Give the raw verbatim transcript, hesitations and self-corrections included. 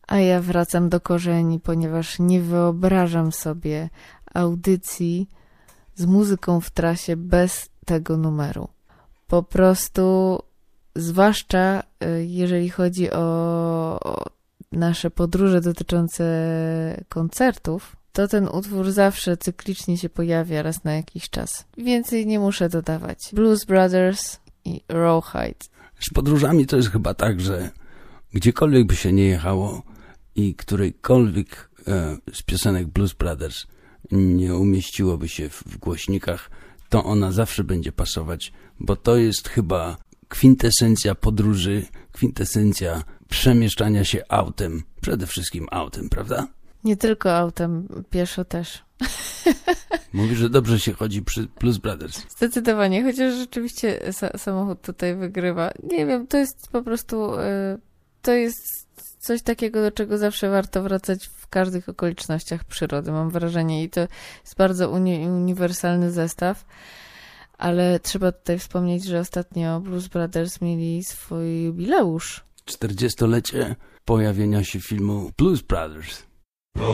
A ja wracam do korzeni, ponieważ nie wyobrażam sobie audycji z muzyką w trasie bez tego numeru. Po prostu, zwłaszcza jeżeli chodzi o nasze podróże dotyczące koncertów, to ten utwór zawsze cyklicznie się pojawia raz na jakiś czas. Więcej nie muszę dodawać. Blues Brothers i Rawhide. Z podróżami to jest chyba tak, że gdziekolwiek by się nie jechało i którejkolwiek e, z piosenek Blues Brothers nie umieściłoby się w, w głośnikach, to ona zawsze będzie pasować, bo to jest chyba kwintesencja podróży, kwintesencja przemieszczania się autem, przede wszystkim autem, prawda? Nie tylko autem, pieszo też. Mówi, że dobrze się chodzi przy Blues Brothers. Zdecydowanie, chociaż rzeczywiście sa- samochód tutaj wygrywa. Nie wiem, to jest po prostu, y, to jest coś takiego, do czego zawsze warto wracać w każdych okolicznościach przyrody, mam wrażenie. I to jest bardzo uni- uniwersalny zestaw. Ale trzeba tutaj wspomnieć, że ostatnio Blues Brothers mieli swój jubileusz. czterdziestolecie pojawienia się filmu Blues Brothers.